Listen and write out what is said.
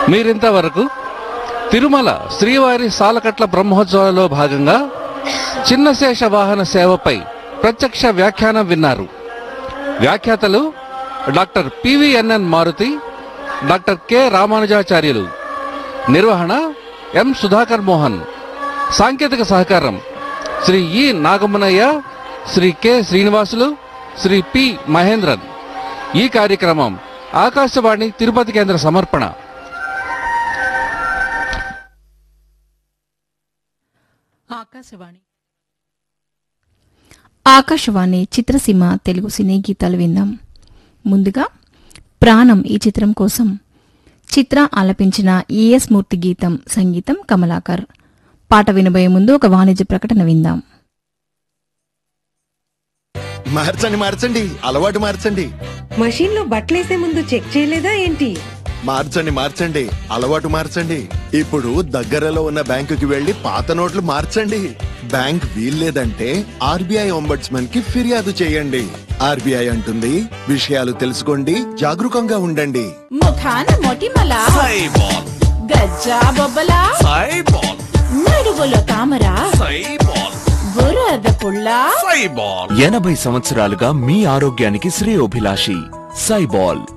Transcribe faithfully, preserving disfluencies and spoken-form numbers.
మీరింతవరకు తిరుమల శ్రీవారి సాలకట్ల బ్రహ్మోత్సవాలలో భాగంగా చిన్నశేష వాహన సేవపై ప్రత్యక్ష వ్యాఖ్యానం విన్నారు. వ్యాఖ్యాతలు doctor PVNN Maruti, doctor K రామానుజాచార్యులు. నిర్వహణ ఎం సుధాకర్ మోహన్. సాంకేతిక సహకారం శ్రీ ఇ నాగమునయ్య, శ్రీ కె శ్రీనివాసులు, శ్రీ పి మహేంద్రన్. ఈ కార్యక్రమం ఆకాశవాణి తిరుపతి కేంద్ర సమర్పణ. ఆకాశవాణి ఆకాశవాణి చిత్రసీమ తెలుగు సినీ గీతాలు విందాం. ముందుగా ప్రాణం ఈ చిత్రం కోసం చిత్ర ఆలపించిన ఈఎస్ మూర్తి గీతం, సంగీతం కమలాకర్. పాట వినబోయే ముందు ఒక వాణిజ్య ప్రకటన విందాం. మార్చండి మార్చండి అలవాటు మార్చండి. మషీన్ లో బట్టలేసే ముందు చెక్ చేయలేదా ఏంటి? మార్చండి మార్చండి అలవాటు మార్చండి. ఇప్పుడు దగ్గరలో ఉన్న బ్యాంకుకి వెళ్లి పాత నోట్లు మార్చండి. బ్యాంక్ వీల్లేదంటే ఆర్బీఐ ఒంబడ్స్మన్ కి ఫిర్యాదు చేయండి. ఆర్బీఐ అంటుంది, విషయాలు తెలుసుకోండి, జాగరూకంగా ఉండండి. ముఖాన మొటిమల సైబాల్, గజ్జా బొబ్బల సైబాల్, నడుగులో తామర సైబాల్, బురద పుల్ల సైబాల్. ఎనభై సంవత్సరాలుగా మీ ఆరోగ్యానికి శ్రేయోభిలాషి సైబాల్.